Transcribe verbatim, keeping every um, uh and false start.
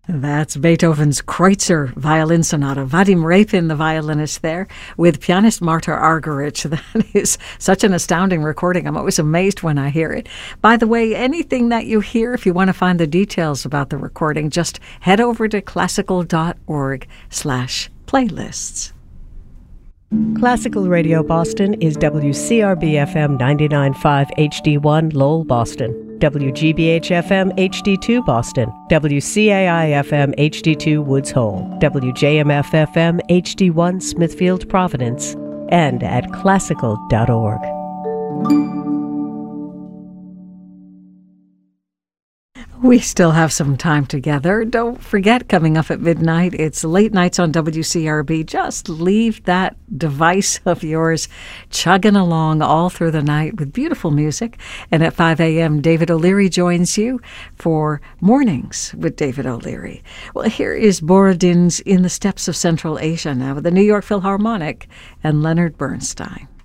That's Beethoven's Kreutzer Violin Sonata. Vadim Repin, the violinist there, with pianist Marta Argerich. That is such an astounding recording. I'm always amazed when I hear it. By the way, anything that you hear, if you want to find the details about the recording, just head over to classical.org slash playlists. Classical Radio Boston is W C R B F M ninety-nine point five H D one Lowell, Boston, W G B H F M H D two Boston, W C A I F M H D two Woods Hole, W J M F F M H D one Smithfield, Providence, and at classical dot org. We still have some time together. Don't forget, coming up at midnight, it's Late Nights on W C R B. Just leave that device of yours chugging along all through the night with beautiful music. And at five a.m., David O'Leary joins you for Mornings with David O'Leary. Well, here is Borodin's In the Steppes of Central Asia now with the New York Philharmonic and Leonard Bernstein.